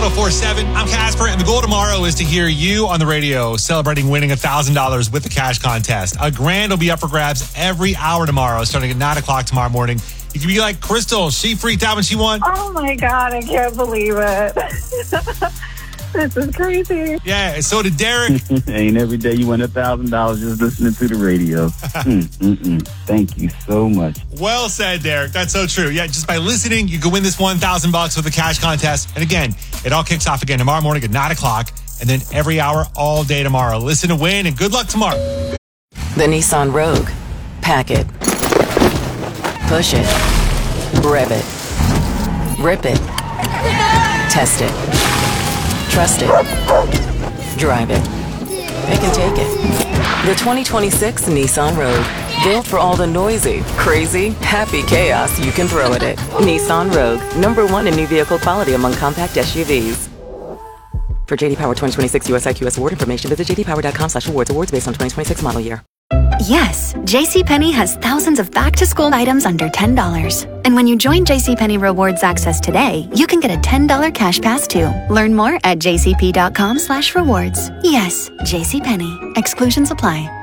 1047. I'm Casper, and the goal tomorrow is to hear you on the radio celebrating winning $1,000 with the cash contest. $1,000 will be up for grabs every hour tomorrow, starting at 9 o'clock tomorrow morning. You can be like Crystal. She freaked out when she won. Oh, my God. I can't believe it. This is crazy. Yeah, so did Derek. Ain't every day you win $1,000 just listening to the radio. Thank you so much. Well said, Derek. That's so true. Yeah, just by listening, you can win this $1,000 with the cash contest. And again, it all kicks off again tomorrow morning at 9 o'clock, and then every hour all day tomorrow. Listen to win, and good luck tomorrow. The Nissan Rogue. Pack it. Push it. Rev it. Rip it. Test it. Trust it. Drive it. Pick and take it. The 2026 Nissan Rogue. Built for all the noisy, crazy, happy chaos you can throw at it. Nissan Rogue. #1 in new vehicle quality among compact SUVs. For J.D. Power 2026 US IQS award information, visit jdpower.com/awards. Awards based on 2026 model year. Yes, JCPenney has thousands of back-to-school items under $10. And when you join JCPenney Rewards Access today, you can get a $10 cash pass too. Learn more at jcp.com/rewards. Yes, JCPenney. Exclusions apply.